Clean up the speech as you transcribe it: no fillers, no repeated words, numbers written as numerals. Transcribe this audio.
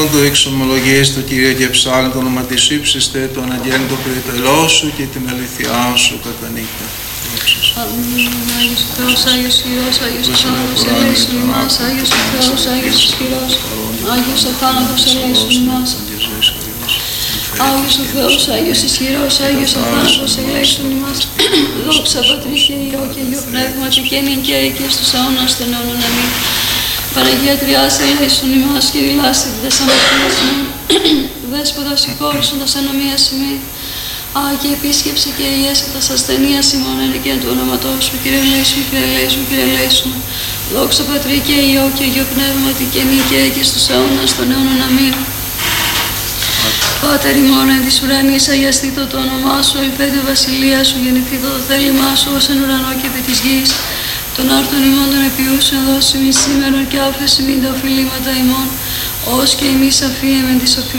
Το εξομολογίες το Κύριο και ψάλλον το όνομα της ύψιστε, το αναγγέλνει το περιτελό σου και την αληθειά σου κατά νύχτα. Άγιος ο Θεός, Άγιος Υιός, Άγιος ο θάνατος ελέησον ημάς, Άγιος ο Θεός, Άγιος ισχυρός, Άγιος ο θάνατος ελέησον ημάς. Άγιος ο Θεός, Άγιος ισχυρός, Άγιος ο θάνατος ελέησον ημάς. Δόξα Πατρί και Υιό και Υιό Πνεύματι και νυν και εκεί στους αιώνας των αιώνων. Αμήν. Παναγία Τριάς ελέησον ημάς και δηλάστε τες αμαρτίες μου. Δέσποτα συγχώρησον τας ανομίας ημί. Και επίσκεψε και ιέσε τας ασθενείας ημών εν και του όνοματός σου. Κύριε ελέησον, Κύριε ελέησον, Κύριε ελέησον. Δόξα Πατρί και Υιό και Υιό Πνεύματι και νυν και εκεί στους αιώνας των αιώνων. Αμήν. Πάτερ ημών εν της ουρανής, αγιαστήτω το όνομά σου, ελπέτε βασιλεία σου, γεννηθήτω το θέλημά σου ως εν ουρανό και επί της γης. Τον άρτον ημών των επιούσεων δώσει ημίς σήμερον και άφεση μην τα οφειλήματα ημών, ως και εμείς αφίεμεν τις οφειλίες.